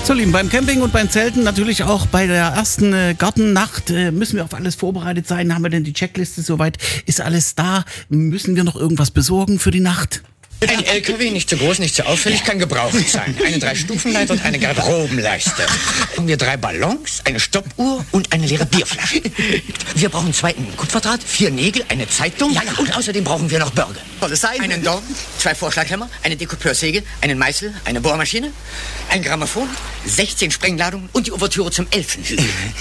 So, Lieben, beim Camping und beim Zelten, natürlich auch bei der ersten Gartennacht, müssen wir auf alles vorbereitet sein. Haben wir denn die Checkliste soweit? Ist alles da? Müssen wir noch irgendwas besorgen für die Nacht? Ein LKW, nicht zu groß, nicht zu auffällig, kann gebraucht sein. Eine 3-Stufenleiter und eine Garderobenleiste. Haben wir 3 Ballons, eine Stoppuhr und eine leere Bierflasche. Wir brauchen 2 Kupferdraht, 4 Nägel, eine Zeitung und außerdem brauchen wir noch Burger. Einen Dorn, 2 Vorschlaghammer, eine Dekoupeursäge, einen Meißel, eine Bohrmaschine, ein Grammophon, 16 Sprengladungen und die Ouvertüre zum Elfenhügel.